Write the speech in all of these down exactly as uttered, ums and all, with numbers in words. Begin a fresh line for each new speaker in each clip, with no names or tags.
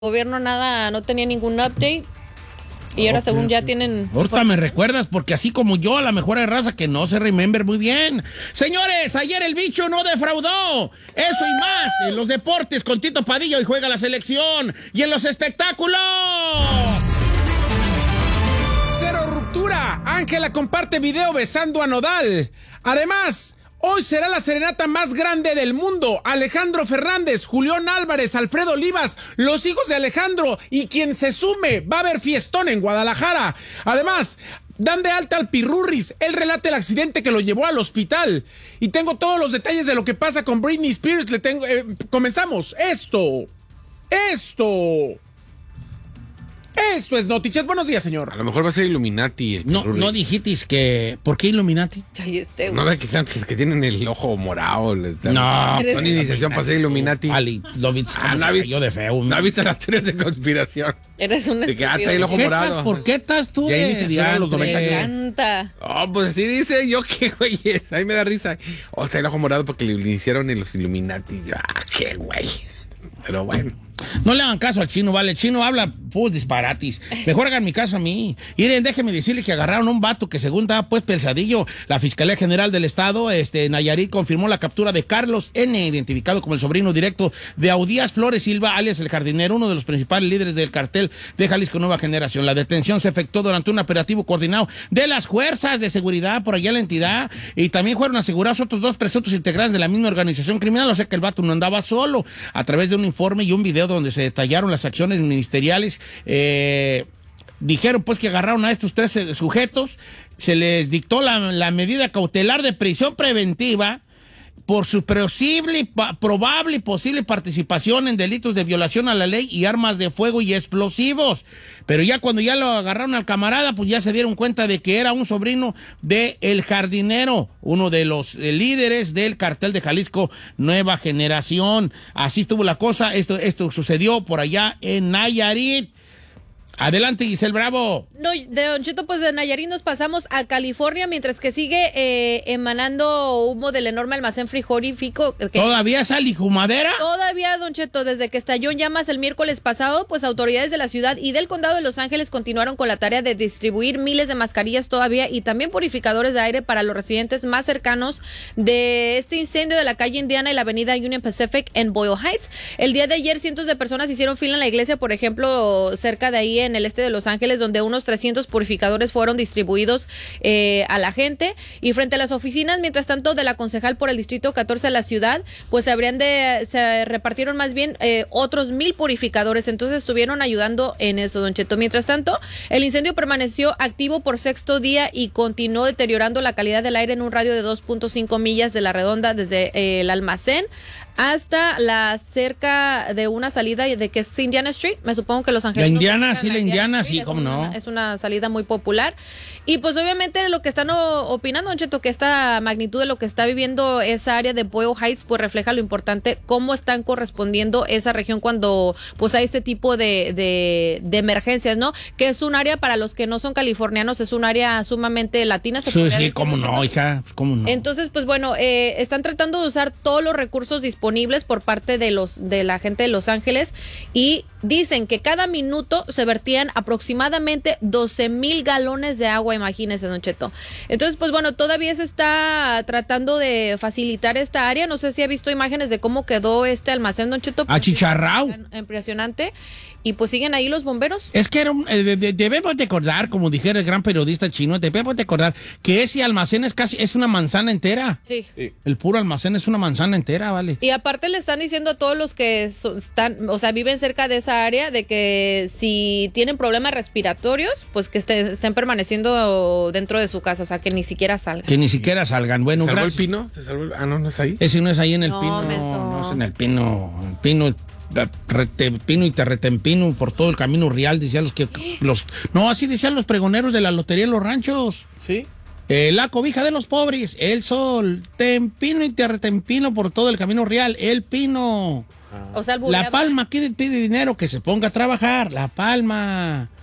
gobierno nada, no tenía ningún update. Y ahora, okay, según ya tienen...
Ahorita me recuerdas, porque así como yo, a la mejor hay raza que no se remember muy bien. Señores, ayer el bicho no defraudó. Eso y más en los deportes con Tito Padilla y juega la selección. Y en los espectáculos...
Cero ruptura. Ángela comparte video besando a Nodal. Además... hoy será la serenata más grande del mundo. Alejandro Fernández, Julián Álvarez, Alfredo Olivas, los hijos de Alejandro y quien se sume. Va a haber fiestón en Guadalajara. Además, dan de alta al Pirurris. Él relata el accidente que lo llevó al hospital. Y tengo todos los detalles de lo que pasa con Britney Spears. Le tengo, eh, comenzamos. Esto. Esto. Esto es Notichat. Buenos días, señor.
A lo mejor va a ser Illuminati. El
no, no dijitis que... ¿Por qué Illuminati?
Ay, este,
no, que, que, que tienen el ojo morado. Les dan,
no.
Son iniciación para ser Illuminati.
Ali, lo vi, ah, no,
no,
yo de feo.
¿No has visto las teorías de conspiración?
Eres un
de que ah, trae el ojo morado.
Estás, ¿Por qué estás tú
ya
de
iniciación en los noventa?
Me encanta.
Oh, pues así dice yo que, güey, a mí me da risa. Oh, trae el ojo morado porque le iniciaron en los Illuminati. Yo, ah, qué güey. Pero bueno.
No le hagan caso al chino, vale. El chino habla pues disparatis. Mejor hagan mi caso a mí. Miren, déjenme decirles que agarraron a un vato que según da pues pensadillo. La Fiscalía General del Estado, este, Nayarit, confirmó la captura de Carlos N., identificado como el sobrino directo de Audías Flores Silva, alias el Jardinero, uno de los principales líderes del cartel de Jalisco Nueva Generación. La detención se efectuó durante un operativo coordinado de las fuerzas de seguridad por allá en la entidad, y también fueron asegurados otros dos presuntos integrantes de la misma organización criminal, o sea que el vato no andaba solo. A través de un informe y un video donde se detallaron las acciones ministeriales, eh, dijeron pues que agarraron a estos tres sujetos, se les dictó la, la medida cautelar de prisión preventiva por su posible, probable y posible participación en delitos de violación a la ley y armas de fuego y explosivos. Pero ya cuando ya lo agarraron al camarada, pues ya se dieron cuenta de que era un sobrino de El Jardinero, uno de los eh, líderes del cartel de Jalisco Nueva Generación. Así estuvo la cosa. Esto, esto sucedió por allá en Nayarit. Adelante, Giselle Bravo.
No, de Don Cheto, pues de Nayarit nos pasamos a California, mientras que sigue eh, emanando humo del enorme almacén frigorífico. Que
¿Todavía sale humadera?
Todavía, Don Cheto, desde que estalló en llamas el miércoles pasado, pues autoridades de la ciudad y del condado de Los Ángeles continuaron con la tarea de distribuir miles de mascarillas todavía y también purificadores de aire para los residentes más cercanos de este incendio de la calle Indiana y la avenida Union Pacific en Boyle Heights. El día de ayer cientos de personas hicieron fila en la iglesia, por ejemplo, cerca de ahí en el este de Los Ángeles, donde unos trescientos purificadores fueron distribuidos eh, a la gente, y frente a las oficinas, mientras tanto, de la concejal por el distrito catorce de la ciudad, pues se habrían de, se repartieron más bien eh, otros mil purificadores, entonces estuvieron ayudando en eso, Don Cheto. Mientras tanto, el incendio permaneció activo por sexto día y continuó deteriorando la calidad del aire en un radio de dos punto cinco millas de la redonda desde eh, el almacén hasta la cerca de una salida de que es Indiana Street. Me supongo que Los Ángeles.
La Indiana, sí, la Indiana, sí, cómo no.
Es una salida muy popular. Y pues obviamente lo que están opinando, Don Cheto, que esta magnitud de lo que está viviendo esa área de Boyle Heights, pues refleja lo importante, cómo están correspondiendo esa región cuando pues hay este tipo de, de, de emergencias, ¿no? Que es un área, para los que no son californianos, es un área sumamente latina.
Sí, sí, cómo no, hija, cómo no.
Entonces, pues bueno, eh, están tratando de usar todos los recursos disponibles por parte de los de la gente de Los Ángeles, y dicen que cada minuto se vertían aproximadamente doce mil galones de agua, imagínese, Don Cheto. Entonces, pues bueno, todavía se está tratando de facilitar esta área. No sé si ha visto imágenes de cómo quedó este almacén, Don Cheto.
Achicharrao.
Impresionante. Y pues siguen ahí los bomberos.
Es que era un, eh, de, debemos de acordar, como dijera el gran periodista chino, debemos de acordar que ese almacén es casi, es una manzana entera.
Sí.
sí. El puro almacén es una manzana entera, vale.
Y aparte le están diciendo a todos los que so, están, o sea, viven cerca de esa área, de que si tienen problemas respiratorios, pues que estén, estén permaneciendo dentro de su casa, o sea, que ni siquiera salgan.
Que ni siquiera salgan. Bueno,
¿Se salvó
gracias.
el pino? ¿Se salvó el... Ah, no, no es ahí.
Ese no es ahí en el
no,
pino.
Menso.
No es en el pino. El pino... Retempino y terretempino por todo el camino real, decían los que los no, así decían los pregoneros de la lotería en los ranchos.
Sí.
Eh, la cobija de los pobres, el sol, tempino y terretempino por todo el camino real, el pino.
Ah. O sea, el
La Palma, ¿quién pide dinero? Que se ponga a trabajar, La Palma.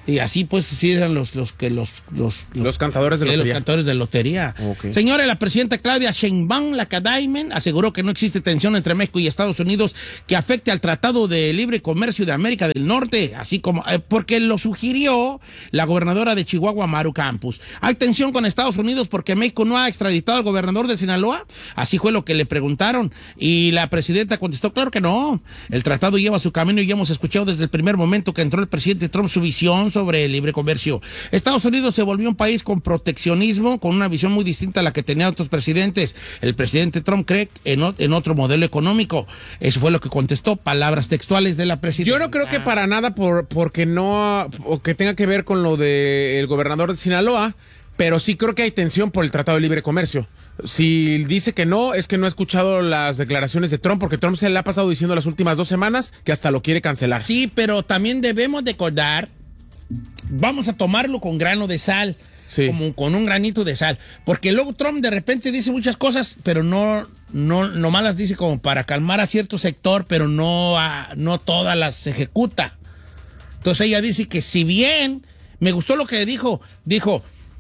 Y así pues sí eran los, los que los, los, los,
Los cantadores de
eh,
lotería.
Los cantadores de lotería.
Ok.
Señora, la presidenta Claudia Sheinbaum Lacadaimen aseguró que no existe tensión entre México y Estados Unidos que afecte al Tratado de Libre Comercio de América del Norte, así como, eh, porque lo sugirió la gobernadora de Chihuahua, Maru Campos. ¿Hay tensión con Estados Unidos porque México no ha extraditado al gobernador de Sinaloa? Así fue lo que le preguntaron. Y la presidenta contestó, claro que no. El tratado lleva su camino y ya hemos escuchado desde el primer momento que entró el presidente Trump su visión sobre el libre comercio. Estados Unidos se volvió un país con proteccionismo, con una visión muy distinta a la que tenían otros presidentes. El presidente Trump cree en, o, en otro modelo económico. Eso fue lo que contestó, palabras textuales de la presidenta.
Yo no creo que para nada por, porque no, o que tenga que ver con lo del gobernador de Sinaloa, pero sí creo que hay tensión por el Tratado de Libre Comercio. Si dice que no, es que no ha escuchado las declaraciones de Trump, porque Trump se le ha pasado diciendo las últimas dos semanas que hasta lo quiere cancelar.
Sí, pero también debemos de acordar, vamos a tomarlo con grano de sal,
sí.
como con un granito de sal, porque luego Trump de repente dice muchas cosas, pero no, no, nomás las dice como para calmar a cierto sector, pero no, a, no todas las ejecuta. Entonces ella dice que si bien, me gustó lo que dijo, dijo,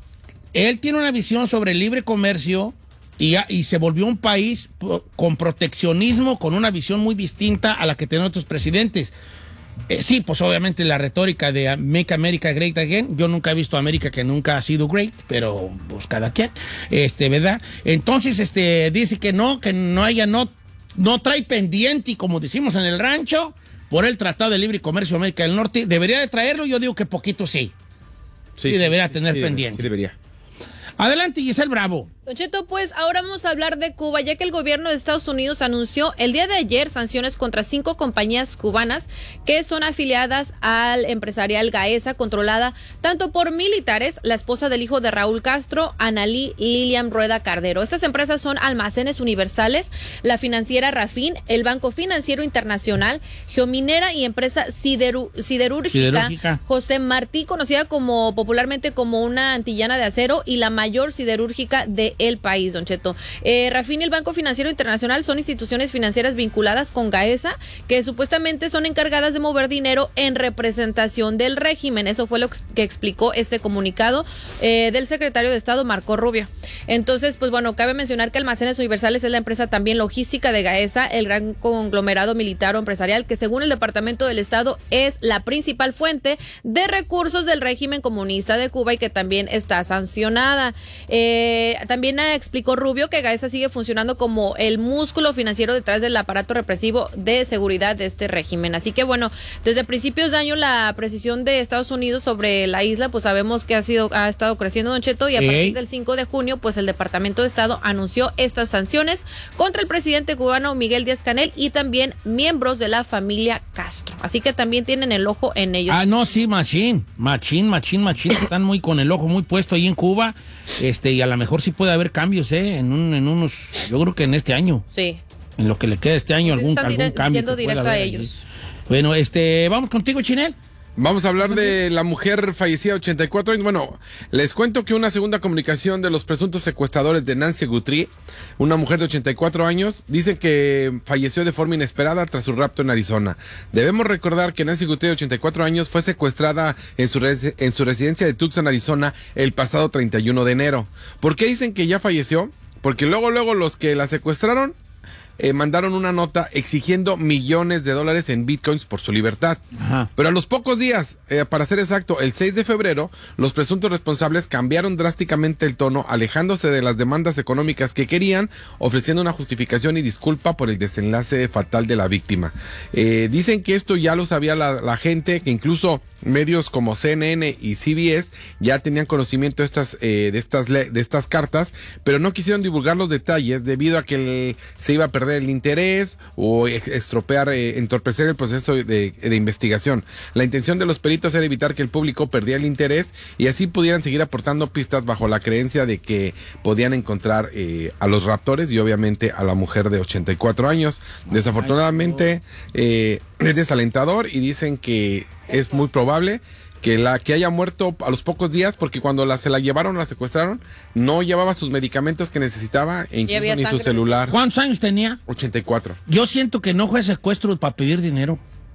él tiene una visión sobre el libre comercio y, y se volvió un país con proteccionismo, con una visión muy distinta a la que tenían otros presidentes. Eh, sí, pues obviamente la retórica de Make America Great Again, yo nunca he visto a América que nunca ha sido great, pero pues cada quien, este, ¿verdad? Entonces, este, dice que no, que no haya, no, no trae pendiente, y como decimos en el rancho, por el Tratado de Libre Comercio de América del Norte, debería de traerlo, yo digo que poquito sí. Sí, sí debería sí, tener
sí,
pendiente.
Sí debería.
Adelante, Giselle Bravo.
Don Cheto, pues ahora vamos a hablar de Cuba, ya que el gobierno de Estados Unidos anunció el día de ayer sanciones contra cinco compañías cubanas que son afiliadas al empresarial Gaesa, controlada tanto por militares, la esposa del hijo de Raúl Castro, Analí Lilian Rueda Cardero. Estas empresas son Almacenes Universales, la financiera Rafin, el Banco Financiero Internacional, Geominera y empresa sideru siderúrgica, siderúrgica José Martí, conocida como popularmente como una antillana de acero y la mayor siderúrgica de el país, Don Cheto. Eh, Rafin y el Banco Financiero Internacional son instituciones financieras vinculadas con Gaesa, que supuestamente son encargadas de mover dinero en representación del régimen. Eso fue lo que explicó este comunicado eh, del secretario de Estado, Marco Rubio. Entonces, pues bueno, cabe mencionar que Almacenes Universales es la empresa también logística de Gaesa, el gran conglomerado militar o empresarial que según el Departamento del Estado es la principal fuente de recursos del régimen comunista de Cuba y que también está sancionada. Eh, también explicó Rubio que Gaesa sigue funcionando como el músculo financiero detrás del aparato represivo de seguridad de este régimen. Así que bueno, desde principios de año la precisión de Estados Unidos sobre la isla, pues sabemos que ha sido ha estado creciendo, Don Cheto, y a partir hey. del cinco de junio, pues el Departamento de Estado anunció estas sanciones contra el presidente cubano Miguel Díaz-Canel y también miembros de la familia Castro. Así que también tienen el ojo en ellos.
Ah, no, sí, machín, machín, machín, machín. Están muy con el ojo muy puesto ahí en Cuba, este, y a lo mejor sí puede haber cambios, ¿eh? En, un, en unos, yo creo que en este año.
Sí.
En lo que le queda este año, algún, algún cambio.
Yendo directo a ellos.
Ahí. Bueno, este, vamos contigo, Chinel.
Vamos a hablar de la mujer fallecida, ochenta y cuatro años. Bueno, les cuento que una segunda comunicación de los presuntos secuestradores de Nancy Guthrie, una mujer de ochenta y cuatro años, dice que falleció de forma inesperada tras su rapto en Arizona. Debemos recordar que Nancy Guthrie, de ochenta y cuatro años, fue secuestrada en su, res en su residencia de Tucson, Arizona, el pasado treinta y uno de enero. ¿Por qué dicen que ya falleció? Porque luego, luego los que la secuestraron Eh, mandaron una nota exigiendo millones de dólares en bitcoins por su libertad. Ajá. Pero a los pocos días, eh, para ser exacto, el seis de febrero, los presuntos responsables cambiaron drásticamente el tono, alejándose de las demandas económicas que querían, ofreciendo una justificación y disculpa por el desenlace fatal de la víctima. Eh, dicen que esto ya lo sabía la, la gente, que incluso medios como C N N y C B S ya tenían conocimiento de estas, eh, de estas, de estas cartas, pero no quisieron divulgar los detalles debido a que el, se iba a perder el interés o estropear, eh, entorpecer el proceso de, de investigación. La intención de los peritos era evitar que el público perdiera el interés y así pudieran seguir aportando pistas bajo la creencia de que podían encontrar eh, a los raptores y obviamente a la mujer de ochenta y cuatro años. Desafortunadamente eh, es desalentador y dicen que es muy probable que la que haya muerto a los pocos días, porque cuando la, se la llevaron, la secuestraron, no llevaba sus medicamentos que necesitaba e incluso ni su celular.
¿Cuántos años tenía?
ochenta y cuatro.
Yo siento que no fue secuestro para pedir dinero.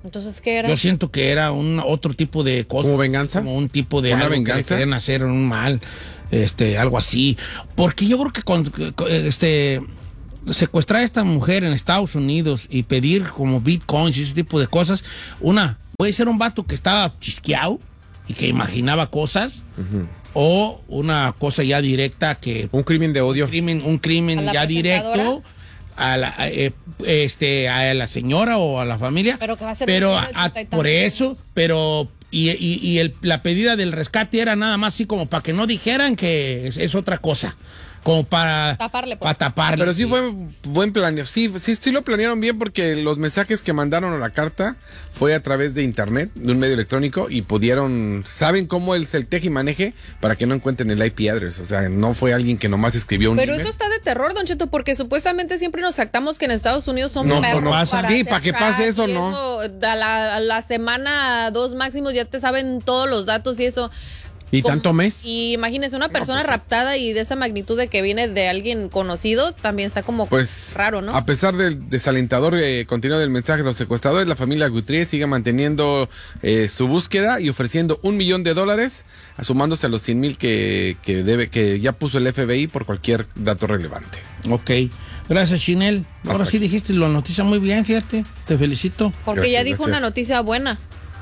Entonces, ¿qué era?
Yo siento que era un otro tipo de cosa.
¿Como venganza?
Como un tipo de
¿Una
algo
venganza?
que le querían hacer un mal, este, algo así. Porque yo creo que con, este, secuestrar a esta mujer en Estados Unidos y pedir como bitcoins y ese tipo de cosas, una, puede ser un vato que estaba chisqueado y que imaginaba cosas, uh-huh. o una cosa ya directa que...
Un crimen de odio.
Un crimen, un crimen ya directo a la, a, eh, este, a la señora o a la familia.
Pero que va a ser
pero a, a, por eso, pero... Y, y, y el, la pedida del rescate era nada más así como para que no dijeran que es, es otra cosa. Como para
taparle, pues.
para taparle.
Pero sí, sí fue buen planeo. Sí, sí, sí lo planearon bien porque los mensajes que mandaron a la carta fue a través de internet, de un medio electrónico, y pudieron, saben cómo es el teje y maneje para que no encuentren el I P address. O sea, no fue alguien que nomás escribió un
Pero
email.
eso está de terror, Don Cheto, porque supuestamente siempre nos sactamos que en Estados Unidos son
no,
perros
no pasa.
para
Sí,
hacer
para que pase eso, ¿no?
Eso, a, la, a la semana dos máximos ya te saben todos los datos y eso.
¿Y tanto mes?
Y imagínese, una persona
no, pues,
raptada y de esa magnitud de que viene de alguien conocido, también está como
pues,
raro, ¿no?
A pesar del desalentador eh, contenido del mensaje de los secuestradores, la familia Guthrie sigue manteniendo eh, su búsqueda y ofreciendo un millón de dólares, sumándose a los cien mil que, que, debe, que ya puso el F B I por cualquier dato relevante.
Ok. Gracias, Chinel. Ahora
Hasta
sí
aquí.
dijiste la noticia muy bien, fíjate. Te felicito.
Porque
Gracias,
ya dijo
gracias.
una noticia buena.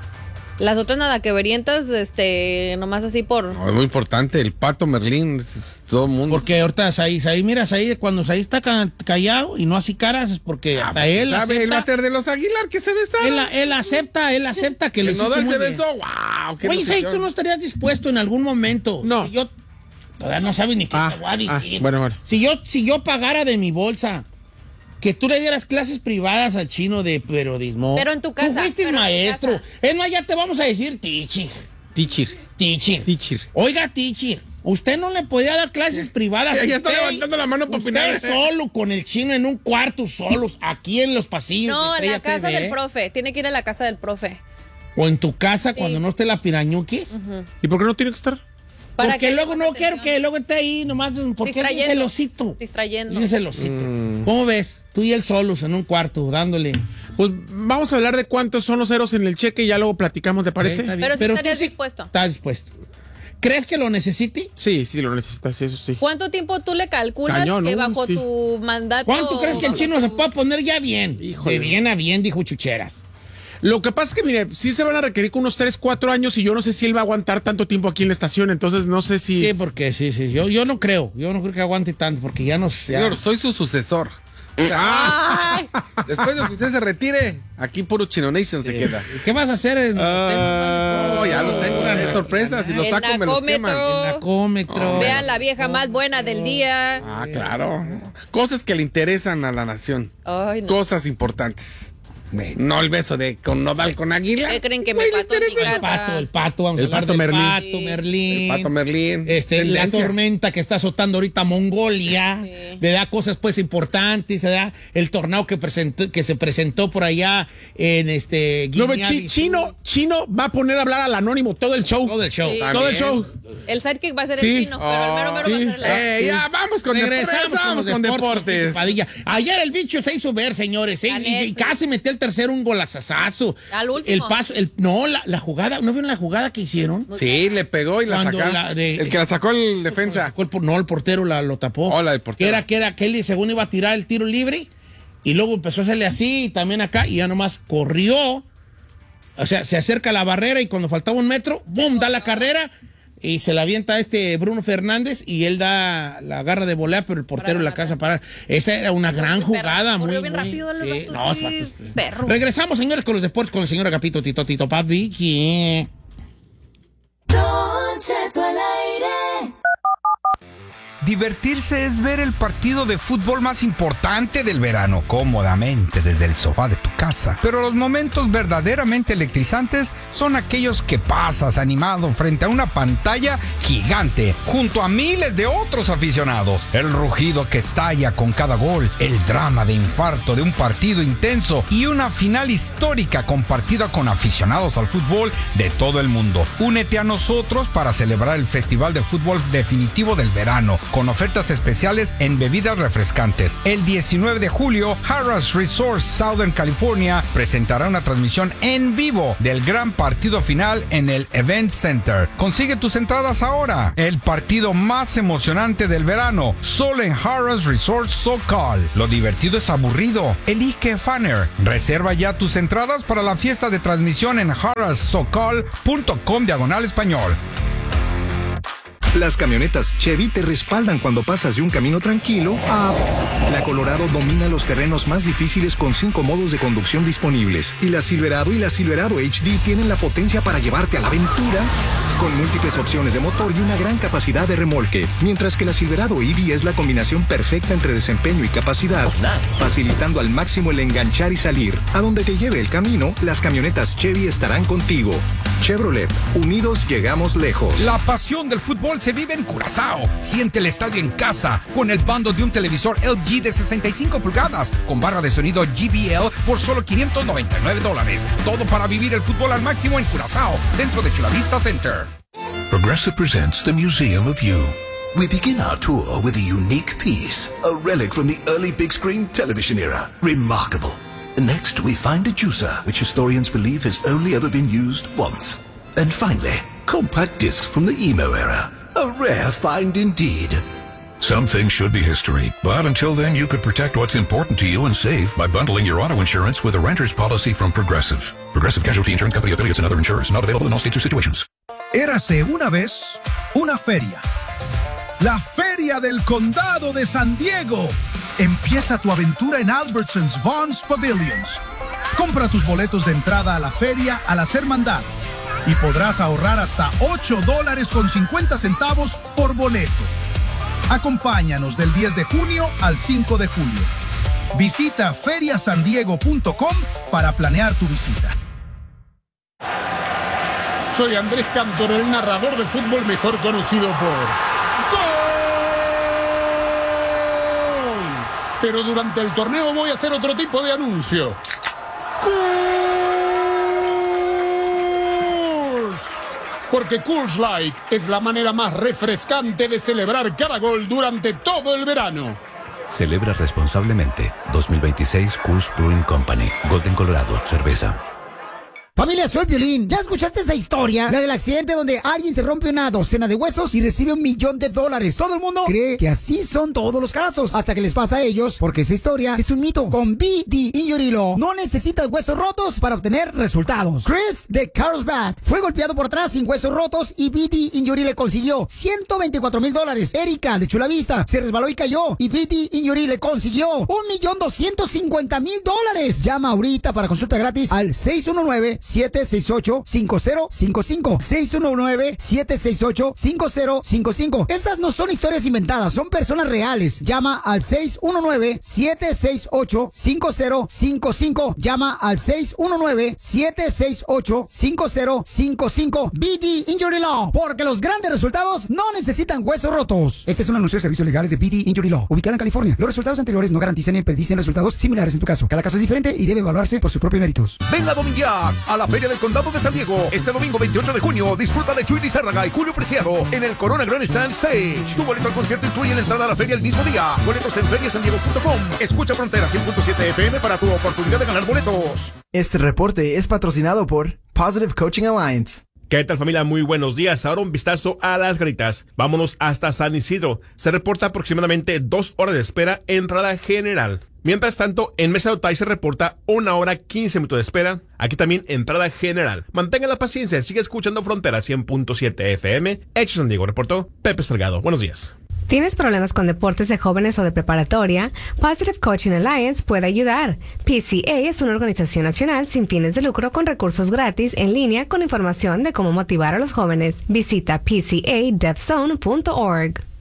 Las otras nada que verientas, este, nomás así por...
No, es muy importante, el Pato Merlín, todo el mundo.
Porque ahorita Saí, Saí, mira, Saí, cuando Saí está ca- callado y no así caras, es porque
Ah,
hasta él
¿sabe el
acepta,
váter de los Aguilar que se besaron?
él, él acepta, él acepta que lo
El
hiciste
Nodal
muy
se
bien.
besó, wow. qué
Oye, Saí,
notición.
¿tú no estarías dispuesto en algún momento?
No.
Si yo, todavía no sabes ni qué
Ah,
te voy a
ah,
decir.
bueno, bueno.
Si yo, si yo pagara de mi bolsa, que tú le dieras clases privadas al chino de periodismo.
Pero en tu casa,
Tú fuiste
pero en tu
maestro.
casa.
Es más, ya te vamos a decir teacher.
Teacher.
Teacher.
Teacher.
Oiga, teacher, usted no le podía dar clases privadas.
Ya, ya está
Usted-
levantando la mano para
usted
opinar.
solo con el chino en un cuarto, solos, aquí en los pasillos.
No,
de
en la
Estrella
casa
T V.
del profe. Tiene que ir a la casa del profe.
O en tu casa
Sí.
cuando no esté la pirañuquis.
¿Y por qué no tiene que estar?
Para
Porque
que
luego
haya
no
más
quiero
atención.
que luego esté ahí nomás. Porque es un
Distrayendo.
celosito.
Distrayendo.
Es un celosito.
Mm.
¿Cómo ves? Tú y él solos en un cuarto, dándole.
Pues vamos a hablar de cuántos son los ceros en el cheque y ya luego platicamos, ¿te parece?
Está bien.
Pero sí
tú
estarías dispuesto.
Estás dispuesto. ¿Crees que lo necesite?
Sí, sí, lo necesitas, eso sí.
¿Cuánto tiempo tú le calculas
Cañón,
que
¿no?
bajo
Sí.
tu mandato...
¿Cuánto crees que el
bajo
chino se
tu-
puede poner ya bien?
Híjole.
De bien a bien, dijo Chucheras.
Lo que pasa es que, mire, sí se van a requerir con unos tres, cuatro años y yo no sé si él va a aguantar tanto tiempo aquí en la estación, entonces no sé si...
Sí, porque sí, sí. Yo, yo no creo. Yo no creo que aguante tanto, porque ya nos. ya-
Señor, soy su sucesor.
Ay,
Después de que usted se retire, aquí puro Chino Nation se queda.
¿Qué vas a hacer en
Ah.
No, ya lo tengo, es sorpresa. Si los
El
saco, me los queman.
nacómetro.
el nacómetro?
vean la vieja más buena del día.
Ah, claro. Cosas que le interesan a la nación.
Ay, no.
Cosas importantes. No el beso de con Nodal con Águila.
¿Qué creen que me
Güey, le
pató mi
interesa
El
gata?
pato, el pato, vamos
El
a hablar
pato
del
Merlín.
pato
Sí.
Merlín.
El Pato Merlín.
Este, la
Tendencia.
tormenta que está azotando ahorita Mongolia,
Sí.
le da cosas pues importantes, le da el tornado que presentó, que se presentó por allá en este
No, ve,
Guinea
Chi-
Bissau.
Chino, Chino va a poner a hablar al anónimo todo el show.
Todo el show.
Sí.
Todo el
También.
show.
El sidekick va a ser
Sí.
el chino, pero el mero mero
sí.
va a ser el...
Eh, ya, vamos con deportes.
Regresamos
con deportes.
Padilla. Ayer el bicho se hizo ver, señores, ¿eh?
La
y, y
neta.
casi metió el tercero un golazazazo.
Al último.
El paso, el, no, la, la jugada, ¿no vieron la jugada que hicieron?
Sí, le pegó y la
Cuando
sacó.
la de-
el que la sacó el defensa.
Sacó el por- no, el portero la, lo tapó.
Oh, la del portero.
Que era, que era, que él según iba a tirar el tiro libre y luego empezó a hacerle así y también acá y ya nomás corrió. O sea, se acerca a la barrera y cuando faltaba un metro, ¡bum!, da la carrera y se la avienta a este Bruno Fernández y él da la garra de volea, pero el portero la alcanza a parar. Esa era una gran
Perro,
jugada. Muy,
corrió bien
muy-
rápido el
sí,
vato,
no,
sí,
es-
perro.
Regresamos, señores, con los deportes con el señor Agapito Tito Tito Pat Vicky.
Don Cheto al aire.
Divertirse es ver el partido de fútbol más importante del verano, cómodamente desde el sofá de tu casa. Pero los momentos verdaderamente electrizantes son aquellos que pasas animado frente a una pantalla gigante, junto a miles de otros aficionados. El rugido que estalla con cada gol, el drama de infarto de un partido intenso y una final histórica compartida con aficionados al fútbol de todo el mundo. Únete a nosotros para celebrar el festival de fútbol definitivo del verano, con ofertas especiales en bebidas refrescantes. El diecinueve de julio, Harrah's Resort Southern California California, presentará una transmisión en vivo del gran partido final en el Event Center. Consigue tus entradas ahora. El partido más emocionante del verano, solo en Harrah's Resort SoCal. Lo divertido es aburrido. Elige Fanner. Reserva ya tus entradas para la fiesta de transmisión en harrah's socal punto com diagonal español.
Las camionetas Chevy te respaldan cuando pasas de un camino tranquilo a... La Colorado domina los terrenos más difíciles con cinco modos de conducción disponibles. Y la Silverado y la Silverado H D tienen la potencia para llevarte a la aventura con múltiples opciones de motor y una gran capacidad de remolque. Mientras que la Silverado E V es la combinación perfecta entre desempeño y capacidad, facilitando al máximo el enganchar y salir. A donde te lleve el camino, las camionetas Chevy estarán contigo. Chevrolet, unidos llegamos lejos.
La pasión del fútbol se vive en Curazao. Siente el estadio en casa con el bando de un televisor L G de sesenta y cinco pulgadas con barra de sonido J B L por solo quinientos noventa y nueve dólares. Todo para vivir el fútbol al máximo en Curazao, dentro de Chula Vista Center.
Progressive presents the Museum of You. We begin our tour with a unique piece, a relic from the early big screen television era. Remarkable. Next, we find a juicer, which historians believe has only ever been used once. And finally, compact discs from the emo era. A rare find indeed. Some things should be history, but until then you could protect what's important to you and save by bundling your auto insurance with a renter's policy from Progressive. Progressive Casualty Insurance Company affiliates and other insurers. Not available in all states or situations.
Érase una vez una feria. La Feria del Condado de San Diego. Empieza tu aventura en Albertsons Vons Pavilions. Compra tus boletos de entrada a la feria al hacer mandado y podrás ahorrar hasta ocho dólares con cincuenta centavos por boleto. Acompáñanos del diez de junio al cinco de julio. Visita feria san diego punto com para planear tu visita.
Soy Andrés Cantor, el narrador de fútbol mejor conocido por... ¡Gol! Pero durante el torneo voy a hacer otro tipo de anuncio. ¡Coors! Porque Coors Light es la manera más refrescante de celebrar cada gol durante todo el verano.
Celebra responsablemente. dos mil veintiséis Coors Brewing Company. Golden, Colorado. Cerveza.
Familia, soy Piolín. ¿Ya escuchaste esa historia? La del accidente donde alguien se rompe una docena de huesos y recibe un millón de dólares. Todo el mundo cree que así son todos los casos, hasta que les pasa a ellos, porque esa historia es un mito. Con B D Injury Law no necesitas huesos rotos para obtener resultados. Chris de Carlsbad fue golpeado por atrás sin huesos rotos y B D Injury le consiguió ciento veinticuatro mil dólares. Erika de Chula Vista se resbaló y cayó y B D Injury le consiguió un millón doscientos cincuenta mil dólares. Llama ahorita para consulta gratis al seis uno nueve, siete seis ocho, cinco cero cinco cinco. seis uno nueve, siete seis ocho, cinco cero cinco cinco. Estas no son historias inventadas, son personas reales. Llama al seis uno nueve, siete seis ocho, cinco cero cinco cinco. Llama al seis uno nueve, siete seis ocho, cinco cero cinco cinco. B D Injury Law, porque los grandes resultados no necesitan huesos rotos. Este es un anuncio de servicios legales de B D Injury Law, ubicada en California. Los resultados anteriores no garantizan ni predicen resultados similares en tu caso. Cada caso es diferente y debe evaluarse por sus propios méritos.
Ven a Dominguear a la Feria del Condado de San Diego. Este domingo veintiocho de junio, disfruta de Chuy Lizárraga y Julio Preciado en el Corona Grandstand Stage. Tu boleto al concierto incluye la entrada a la feria el mismo día. Boletos en feria san diego punto com. Escucha Frontera cien punto siete F M para tu oportunidad de ganar boletos.
Este reporte es patrocinado por Positive Coaching Alliance.
¿Qué tal, familia? Muy buenos días. Ahora un vistazo a las garitas. Vámonos hasta San Isidro. Se reporta aproximadamente dos horas de espera, entrada general. Mientras tanto, en Mesa de Otay se reporta una hora quince minutos de espera. Aquí también entrada general. Mantenga la paciencia, sigue escuchando Frontera cien punto siete F M. Hecho San Diego, reportó Pepe Salgado. Buenos días.
¿Tienes problemas con deportes de jóvenes o de preparatoria? Positive Coaching Alliance puede ayudar. P C A es una organización nacional sin fines de lucro con recursos gratis en línea con información de cómo motivar a los jóvenes. Visita p c a dev zone punto org.